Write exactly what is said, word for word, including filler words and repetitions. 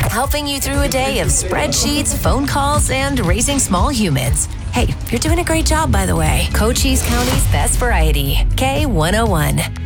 helping you through a day of spreadsheets, phone calls, and raising small humans. Hey, you're doing a great job, by the way. Cochise County's best variety, K one oh one.